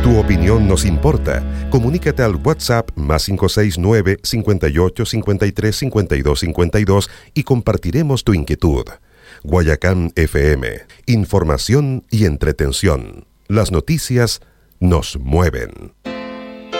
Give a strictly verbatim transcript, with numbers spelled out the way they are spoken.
Tu opinión nos importa. Comunícate al WhatsApp más cinco seis nueve, cincuenta y ocho, cincuenta y tres, cincuenta y dos, cincuenta y dos y compartiremos tu inquietud. Guayacán F M. Información y entretención. Las noticias nos mueven.